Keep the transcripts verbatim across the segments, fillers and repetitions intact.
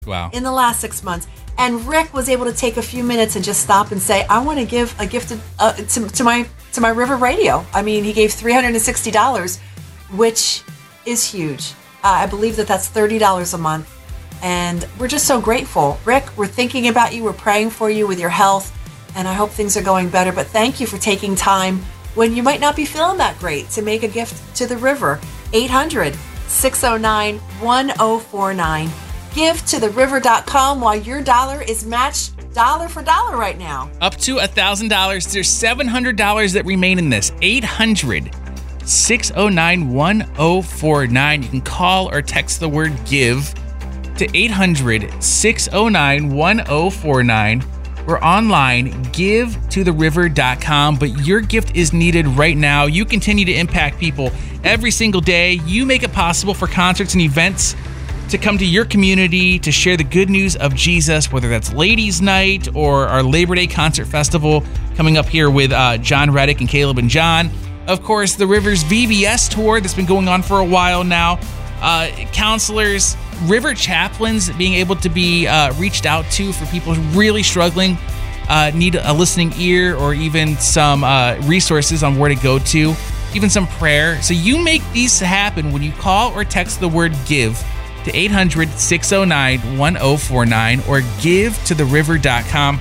Wow. In the last six months. And Rick was able to take a few minutes and just stop and say, I want to give a gift to, uh, to, to my to my River Radio. I mean, he gave three hundred sixty dollars, which is huge. Uh, I believe that that's thirty dollars a month. And we're just so grateful. Rick, we're thinking about you. We're praying for you with your health. And I hope things are going better. But thank you for taking time when you might not be feeling that great to make a gift to the River. eight hundred, six oh nine, one oh four nine. Give to the river dot com while your dollar is matched dollar for dollar right now. Up to one thousand dollars. There's seven hundred dollars that remain in this. eight hundred, six oh nine, one oh four nine. You can call or text the word GIVE to eight hundred, six oh nine, one oh four nine. We're online, give to the river dot com, but your gift is needed right now. You continue to impact people every single day. You make it possible for concerts and events to come to your community to share the good news of Jesus, whether that's Ladies' Night or our Labor Day Concert Festival coming up here with uh, John Reddick and Caleb and John. Of course, the River's V B S tour that's been going on for a while now. Uh, counselors, River chaplains being able to be uh, reached out to for people really struggling, uh, need a listening ear or even some uh, resources on where to go to, even some prayer. So you make these happen when you call or text the word GIVE to eight hundred, six oh nine, one oh four nine or give to the river dot com.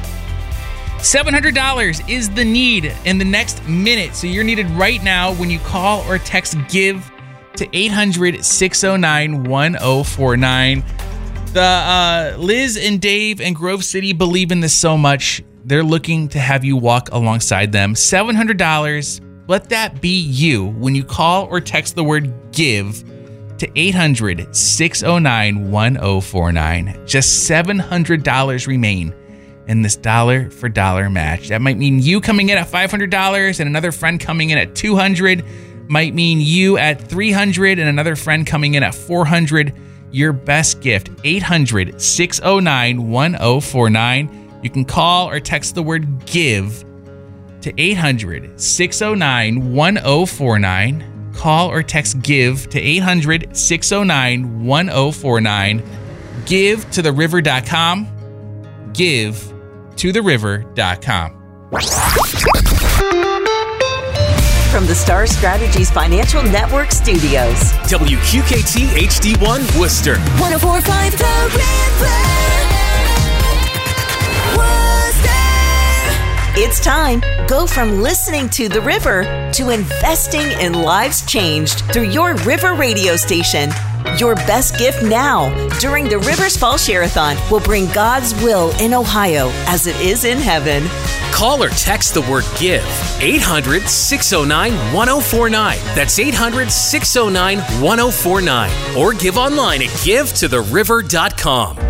seven hundred dollars is the need in the next minute. So you're needed right now when you call or text GIVE to eight hundred, six oh nine, one oh four nine. The uh, Liz and Dave and Grove City believe in this so much. They're looking to have you walk alongside them. seven hundred dollars. Let that be you when you call or text the word GIVE to eight hundred, six oh nine, one oh four nine. Just seven hundred dollars remain in this dollar for dollar match. That might mean you coming in at five hundred dollars and another friend coming in at two hundred dollars. Might mean you at three hundred dollars and another friend coming in at four hundred dollars. Your best gift, eight hundred, six oh nine, one oh four nine. You can call or text the word GIVE to eight hundred, six oh nine, one oh four nine. Call or text GIVE to eight hundred, six oh nine, one oh four nine. Give to the river dot com. Give to the river dot com. From the Star Strategies Financial Network studios. W Q K T H D one Worcester. one oh four point five The River. It's time. Go from listening to The River to investing in lives changed through your River radio station. Your best gift now during the River's Fall Share-a-thon will bring God's will in Ohio as it is in heaven. Call or text the word GIVE. eight hundred, six oh nine, one oh four nine. That's eight hundred, six oh nine, one oh four nine. Or give online at give to the river dot com.